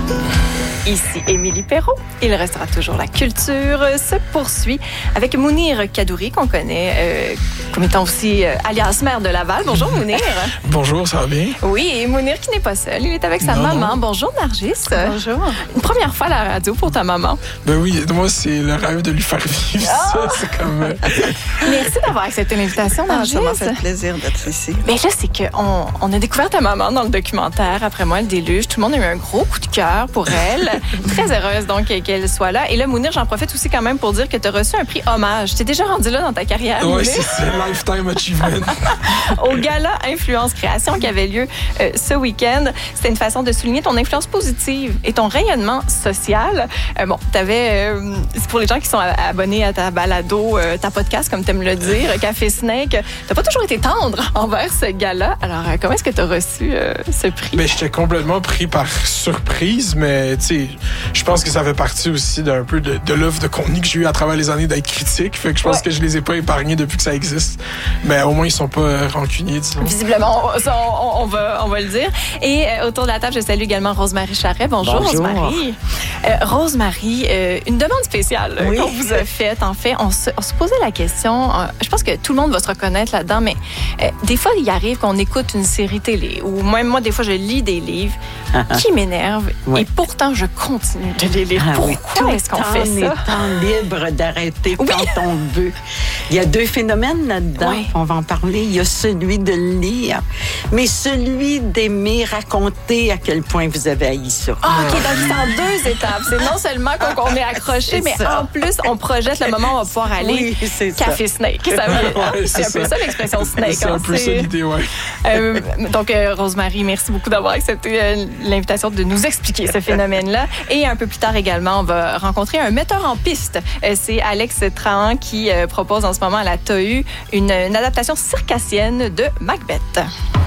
Ici Émilie Perrault. Il restera toujours la culture se poursuit avec Mounir Kadouri, qu'on connaît comme étant aussi alias maire de Laval. Bonjour Mounir. Bonjour, ça va bien? Oui, et Mounir qui n'est pas seul. Il est avec sa maman. Bonjour Nargis. Bonjour. Une première fois à la radio pour ta maman. Ben oui, moi c'est le rêve de lui faire vivre ça. C'est comme... Merci d'avoir accepté l'invitation, Nargis. Ça m'a fait plaisir d'être ici. Mais là, c'est qu'on a découvert ta maman dans le documentaire Après moi le déluge. Tout le monde a eu un gros coup de cœur pour elle. Très heureuse donc qu'elle soit là. Et là, Mounir, j'en profite aussi quand même pour dire que tu as reçu un prix hommage. Tu es déjà rendu là dans ta carrière. Oui, c'est Lifetime Achievement. Au gala Influence Création qui avait lieu ce week-end. C'était une façon de souligner ton influence positive et ton rayonnement social. Bon, t'avais, c'est pour les gens qui sont abonnés à ta balado, ta podcast, comme tu aimes le dire, Café Snake. T'as pas toujours été tendre envers ce gala. Alors, comment est-ce que tu as reçu ce prix? Ben, j'étais complètement pris par surprise, mais tu sais, je pense que ça fait partie aussi d'un peu de l'œuvre de contenu que j'ai eu à travers les années d'être critique. Fait que je pense que je les ai pas épargnés depuis que ça existe. Mais au moins, ils sont pas rancuniers, disons. Visiblement, on va le dire. Et autour de la table, je salue également Rosemary Charret. Bonjour. Rosemary. Rosemary, une demande spéciale qu'on vous a faite. En fait, on se posait la question, je pense que tout le monde va se reconnaître là-dedans, mais des fois, il arrive qu'on écoute une série télé, ou même moi, des fois, je lis des livres qui m'énervent, et pourtant, je continue de les lire. Pourquoi est-ce qu'on fait ça? On est temps libre d'arrêter quand on veut. Il y a deux phénomènes là-dedans, on va en parler. Il y a celui de lire, mais celui d'aimer raconter à quel point vous avez haï ça. OK, donc c'est en deux étapes. C'est non seulement qu'on est accroché, mais en plus, on projette le moment où on va pouvoir aller Café Snake. C'est un peu ça l'expression Snake. C'est un peu ça l'idée, oui. Donc, Rosemary, merci beaucoup d'avoir accepté l'invitation de nous expliquer ce phénomène-là. Et un peu plus tard également, on va rencontrer un metteur en piste. C'est Alex Trahan qui propose en ce moment à la TAU une adaptation circassienne de Macbeth.